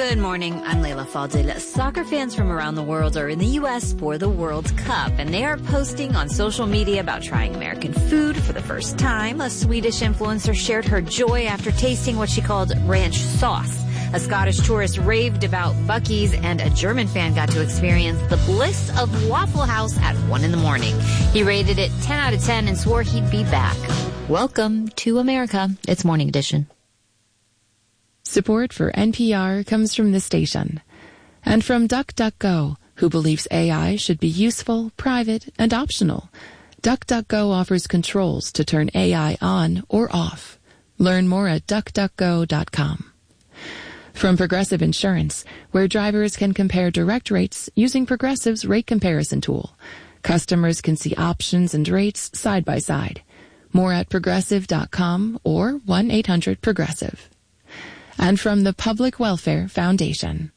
Good morning. I'm Layla Faldil. Soccer fans from around the world are in the U.S. for the World Cup, and they are posting on social media about trying American food for the first time. A Swedish influencer shared her joy after tasting what she called ranch sauce. A Scottish tourist raved about Buc-ee's, and a German fan got to experience the bliss of Waffle House at 1 in the morning. He rated it 10 out of 10 and swore he'd be back. Welcome to America. It's Morning Edition. Support for NPR comes from the station and from DuckDuckGo, who believes AI should be useful, private, and optional. DuckDuckGo offers controls to turn AI on or off. Learn more at DuckDuckGo.com. From Progressive Insurance, where drivers can compare direct rates using Progressive's rate comparison tool. Customers can see options and rates side by side. More at Progressive.com or 1-800-PROGRESSIVE. And from the Public Welfare Foundation.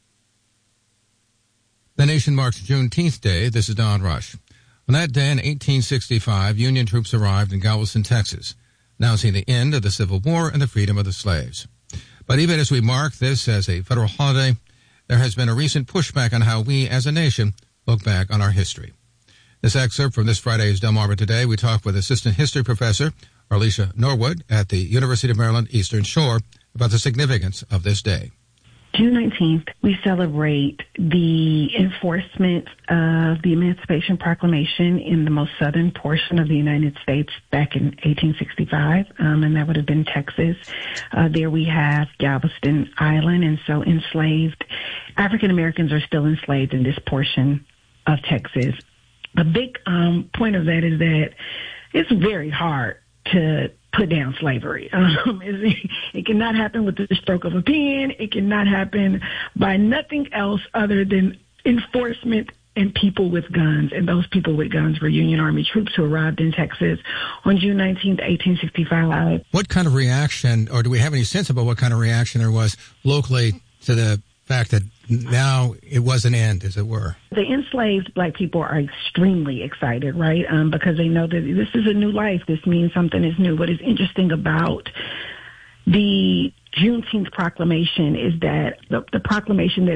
The nation marks Juneteenth Day. This is Don Rush. On that day in 1865, Union troops arrived in Galveston, Texas, announcing the end of the Civil War and the freedom of the slaves. But even as we mark this as a federal holiday, there has been a recent pushback on how we as a nation look back on our history. This excerpt from this Friday's Delmarva Today, we talk with Assistant History Professor Arlisha Norwood at the University of Maryland Eastern Shore about the significance of this day. June 19th, we celebrate the enforcement of the Emancipation Proclamation in the most southern portion of the United States back in 1865, and that would have been Texas. There we have Galveston Island, and so enslaved African Americans are still enslaved in this portion of Texas. A big point of that is that it's very hard to put down slavery. It cannot happen with the stroke of a pen. It cannot happen by nothing else other than enforcement and people with guns. And those people with guns were Union Army troops who arrived in Texas on June 19th, 1865. What kind of reaction, or do we have any sense about what kind of reaction there was locally to the fact that now it was an end, as it were? The enslaved black people are extremely excited, right? Because they know that this is a new life. This means something is new. What is interesting about the Juneteenth proclamation is that the proclamation that